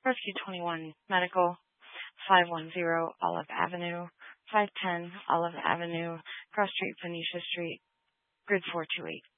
Rescue 21 Medical, 510 Olive Avenue, 510 Olive Avenue, Cross Street, Phoenicia Street, Grid 428.